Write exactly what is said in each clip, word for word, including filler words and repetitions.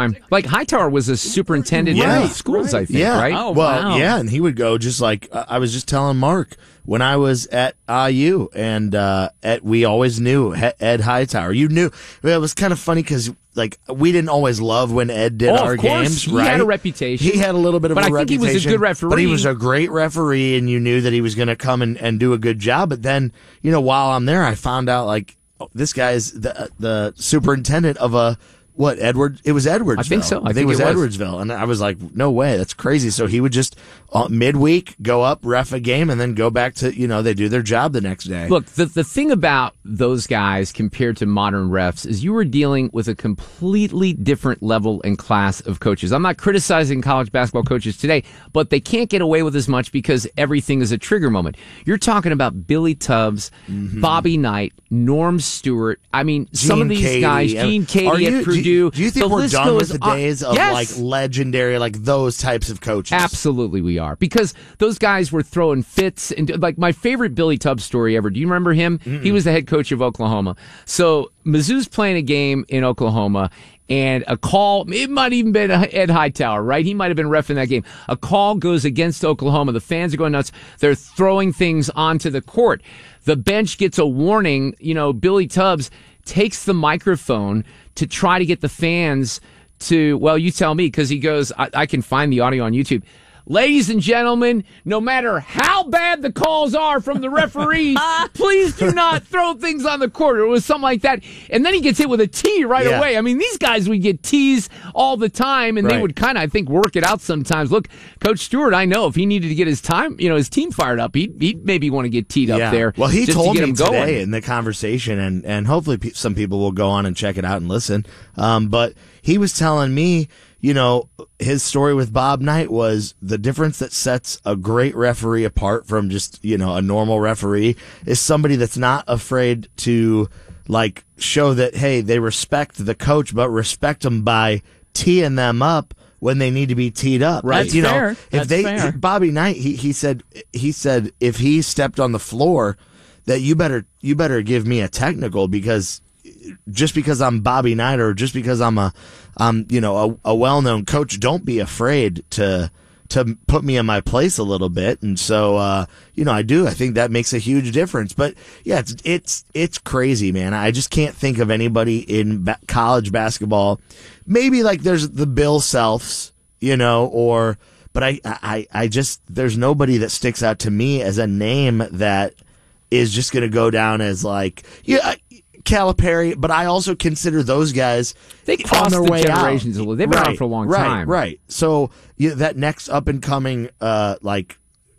time. Like Hightower was a superintendent Yeah, of schools, right. I think, yeah. right? Oh, well, wow. yeah, and he would go just like uh, I was just telling Mark when I was at I U, and uh, at we always knew Ed Hightower. You knew it was kind of funny because like we didn't always love when Ed did oh, our of course. games. He right? had a reputation. He had a little bit of but a I reputation. But I think he was a good referee. But he was a great referee, and you knew that he was going to come and, and do a good job. But then, you know, while I'm there, I found out like oh, this guy's the the superintendent of a. What, Edward? It was Edwardsville. I think so. I, I think, think it was, it was Edwardsville. And I was like, no way. That's crazy. So he would just, uh, midweek, go up, ref a game, and then go back to, you know, they do their job the next day. Look, the, the thing about those guys compared to modern refs is you were dealing with a completely different level and class of coaches. I'm not criticizing college basketball coaches today, but they can't get away with as much because everything is a trigger moment. You're talking about Billy Tubbs, mm-hmm. Bobby Knight, Norm Stewart. I mean, Gene some of these Katie. guys, Gene Katie you, at Purdue. Do you, do you think the we're done with the on. days of yes. like legendary, like those types of coaches? Absolutely, we are, because those guys were throwing fits. And like my favorite Billy Tubbs story ever. Do you remember him? Mm-mm. He was the head coach of Oklahoma. So Mizzou's playing a game in Oklahoma. And a call, it might even been Ed Hightower, right? He might have been ref in that game. A call goes against Oklahoma. The fans are going nuts. They're throwing things onto the court. The bench gets a warning. You know, Billy Tubbs takes the microphone to try to get the fans to, well, you tell me, because he goes, I, I can find the audio on YouTube. Ladies and gentlemen, no matter how bad the calls are from the referees, please do not throw things on the court. It was something like that. And then he gets hit with a tee right yeah. away. I mean, these guys would get tees all the time, and right. they would kind of, I think, work it out sometimes. Look, Coach Stewart, I know if he needed to get his time, you know, his team fired up, he'd, he'd maybe want to get teed yeah. up there. Well, he just told to get me him today going. in the conversation, and, and hopefully pe- some people will go on and check it out and listen. Um, but he was telling me, you know, his story with Bob Knight was the difference that sets a great referee apart from just, you know, a normal referee is somebody that's not afraid to, like, show that, hey, they respect the coach, but respect them by teeing them up when they need to be teed up. Right. That's you know, fair. if That's they, fair. Bobby Knight, he, he said, he said, if he stepped on the floor, that you better, you better give me a technical because just because I'm Bobby Knight or just because I'm a, um, you know, a, a well-known coach, don't be afraid to to put me in my place a little bit. And so, uh, you know, I do. I think that makes a huge difference. But yeah, it's it's it's crazy, man. I just can't think of anybody in ba- college basketball. Maybe like there's the Bill Selfs, you know, or but I I I just there's nobody that sticks out to me as a name that is just going to go down as like yeah. Calipari, but I also consider those guys they on their the way generations out. A little. They've been right, around for a long right, time. Right, So yeah, that next up and coming, uh, like,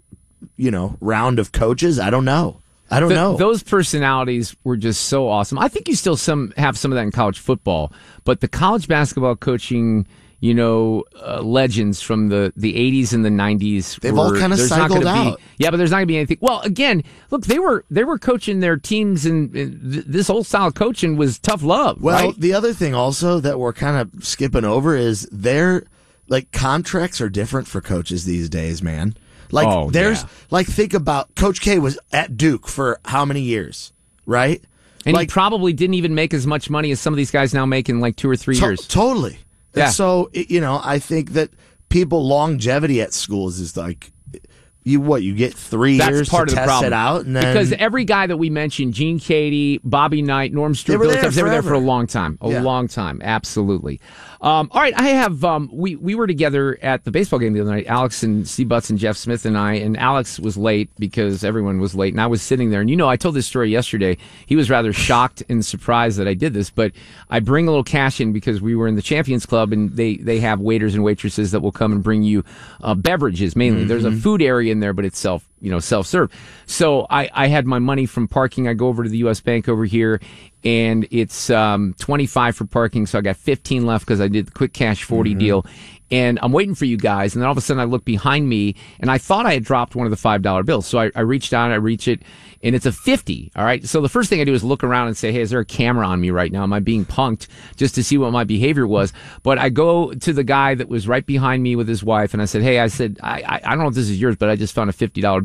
you know, round of coaches, I don't know. I don't the, know. Those personalities were just so awesome. I think you still some have some of that in college football, but the college basketball coaching, you know, uh, legends from the, the eighties and the nineties. They've were, all kind of cycled not out. Be, yeah, but there's not going to be anything. Well, again, look, they were they were coaching their teams, and, and th- this old style of coaching was tough love. Well, right? The other thing also that we're kind of skipping over is their like contracts are different for coaches these days, man. Like oh, there's yeah. like think about Coach K was at Duke for how many years, right? And like, he probably didn't even make as much money as some of these guys now make in like two or three to- years. Totally. Yeah. And so, you know, I think that people longevity at schools is like, you what, you get three That's years part to of the test problem. it out? And then, because every guy that we mentioned, Gene Katie, Bobby Knight, Norm Stewart, were Billy there Tubbs, they were there for a forever. long time. A Yeah. long time. Absolutely. Um, all right, I have, um, we, we were together at the baseball game the other night, Alex and Steve Butts and Jeff Smith and I, and Alex was late because everyone was late, and I was sitting there, and you know, I told this story yesterday. He was rather shocked and surprised that I did this, but I bring a little cash in because we were in the Champions Club, and they, they have waiters and waitresses that will come and bring you uh, beverages, mainly. Mm-hmm. There's a food area in there, but it's self, you know, self-serve. So I, I had my money from parking. I go over to the U S Bank over here, and it's um, twenty-five for parking, so I got fifteen left because I did the quick cash forty mm-hmm. deal. And I'm waiting for you guys, and then all of a sudden I look behind me, and I thought I had dropped one of the five dollar bills. So I, I reach down, I reach it, and it's a fifty, all right? So the first thing I do is look around and say, hey, is there a camera on me right now? Am I being punked? Just to see what my behavior was. But I go to the guy that was right behind me with his wife, and I said, hey, I said, I, I, I don't know if this is yours, but I just found a fifty dollar bill.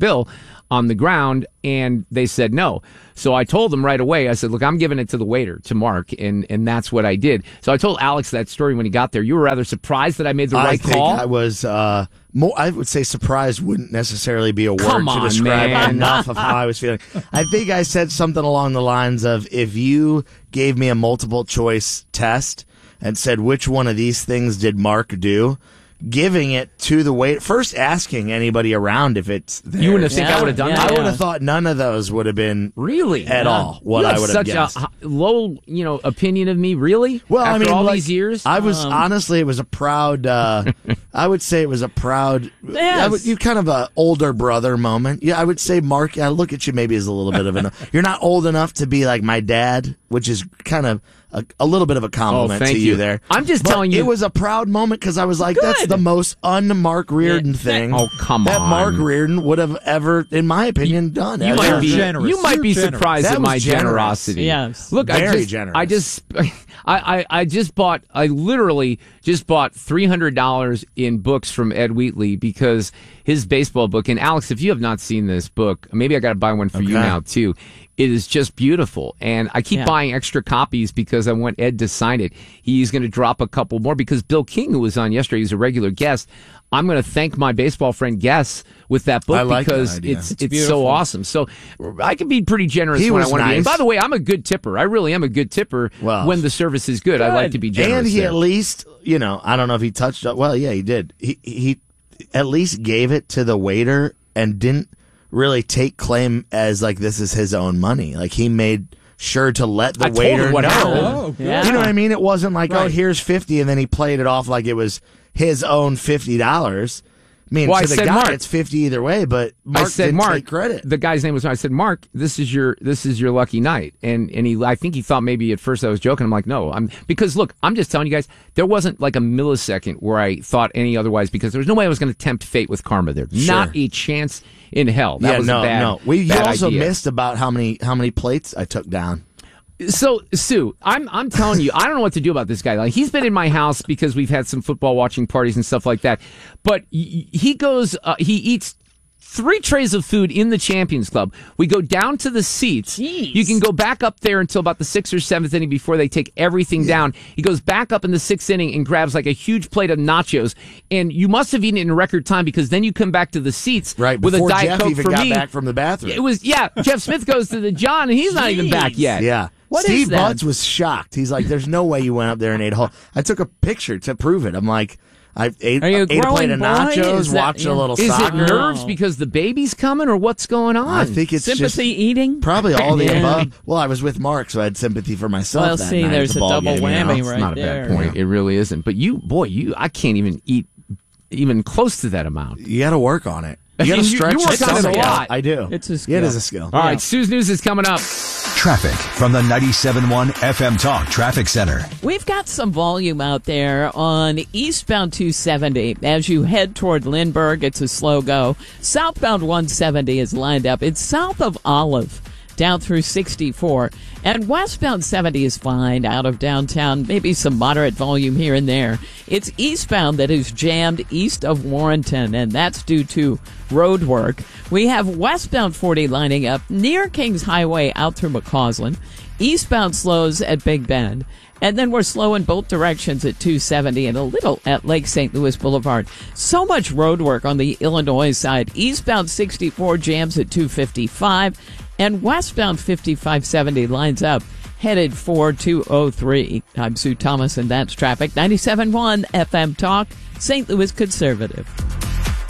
bill on the ground, and they said no. So I told them right away, I said, look, I'm giving it to the waiter, to Mark, and, and that's what I did. So I told Alex that story when he got there. You were rather surprised that I made the I right think call? I was uh, more. I would say surprised wouldn't necessarily be a word Come to on, describe man. enough of how I was feeling. I think I said something along the lines of, if you gave me a multiple choice test and said, which one of these things did Mark do? Giving it to the waiter, first asking anybody around if it's there. You wouldn't have think Yeah, I would have done yeah, that? I would yeah. have thought none of those would have been Really? at Yeah. all what You I have would have such guessed. a hi- low, you know, opinion of me. Really? Well, After I mean, all like, these years, I was Um, honestly, it was a proud. Uh, I would say it was a proud. Yes. I would, you kind of a older brother moment. Yeah, I would say, Mark. I look at you maybe as a little bit of an. You're not old enough to be like my dad, which is kind of a, a little bit of a compliment Oh, thank to you. you. there. I'm just But telling you- it was a proud moment because I was like, that's Good. the most un-Mark Reardon Yeah. thing. Oh, come that on. Mark Reardon would have ever, in my opinion, done. you Ever. might be generous. you might be You're generous. surprised That at was my generous. generosity. Yes. Look, I Very just, generous. I just, I, I, I just bought. I literally just bought three hundred dollars in books from Ed Wheatley because his baseball book. And Alex, if you have not seen this book, maybe I got to buy one for you Okay. now too. It is just beautiful, and I keep Yeah. buying extra copies because I want Ed to sign it. He's going to drop a couple more because Bill King, who was on yesterday, he's a regular guest. I'm going to thank my baseball friend Guess with that book I like that because idea. it's It's it's, so beautiful. awesome. So I can be pretty generous He when I was want to be. And nice. by the way, I'm a good tipper. I really am a good tipper Well, when the service is good. I like good. to be generous. And he there. at least, you know, I don't know if he touched up. Well, yeah, he did. He he at least gave it to the waiter and didn't really take claim as like this is his own money. Like he made sure to let the I told him waiter what know. happened. Oh, good. Yeah. You know what I mean? It wasn't like, oh, Right. here's fifty, and then he played it off like it was his own fifty dollars. I mean, Well, to I the said, guy, Mark- it's fifty either way. But Mark I said, didn't Mark, take credit. the guy's name was, I said, Mark, this is your, this is your lucky night. And, and he, I think he thought maybe at first I was joking. I'm like, no, I'm, because look, I'm just telling you guys, there wasn't like a millisecond where I thought any otherwise because there was no way I was going to tempt fate with karma there. Not a chance in hell. That yeah, was no, a bad, no. We you bad also idea. missed about how many how many plates I took down. So, Sue, I'm I'm telling you, I don't know what to do about this guy. Like, he's been in my house because we've had some football watching parties and stuff like that. But he he goes, uh, he eats three trays of food in the Champions Club. We go down to the seats. Jeez. You can go back up there until about the sixth or seventh inning before they take everything down. He goes back up in the sixth inning and grabs like a huge plate of nachos. And you must have eaten it in record time because then you come back to the seats Right with a before Diet Jeff Coke even for got me. back from the bathroom. It was yeah. Jeff Smith goes to the John and he's not even back Jeez. yet. Yeah. What Steve is that? Buds was shocked. He's like, there's no way you went up there and ate a whole. I took a picture to prove it. I'm like, I ate, Are you a ate a plate growing of boy? nachos, Is that- watched yeah. a little Is soccer. it nerves because the baby's coming, or what's going on? I think it's Sympathy just eating? probably all the Yeah. above. Well, I was with Mark, so I had sympathy for myself. Well, that see, night at there's the a ball double game, you know? whammy It's right not a there. bad point. It really isn't. But you, boy, you, I can't even eat even close to that amount. You got to work on it. You got to You- stretch you work yourself on it a out. lot. I do. It's a Yeah, skill. it is a skill. All right, Sue's News is coming up. Traffic from the ninety-seven point one F M Talk Traffic Center. We've got some volume out there on eastbound two seventy. As you head toward Lindbergh, it's a slow go. Southbound one seventy is lined up. It's south of Olive, down through sixty-four. And westbound seventy is fine out of downtown. Maybe some moderate volume here and there. It's eastbound that is jammed east of Warrenton, and that's due to road work. We have westbound forty lining up near Kings Highway out through McCausland. Eastbound slows at Big Bend. And then we're slow in both directions at two seventy and a little at Lake Saint Louis Boulevard. So much road work on the Illinois side. Eastbound sixty-four jams at two fifty-five. And westbound fifty-five seventy lines up, headed for two oh three. I'm Sue Thomas, and that's traffic. ninety-seven point one F M Talk, Saint Louis Conservative.